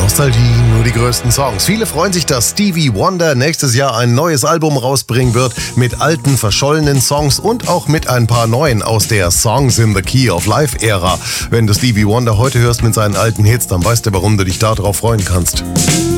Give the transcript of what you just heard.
Nostalgie, nur die größten Songs. Viele freuen sich, dass Stevie Wonder nächstes Jahr ein neues Album rausbringen wird mit alten, verschollenen Songs und auch mit ein paar neuen aus der Songs in the Key of Life-Ära. Wenn du Stevie Wonder heute hörst mit seinen alten Hits, dann weißt du, warum du dich darauf freuen kannst.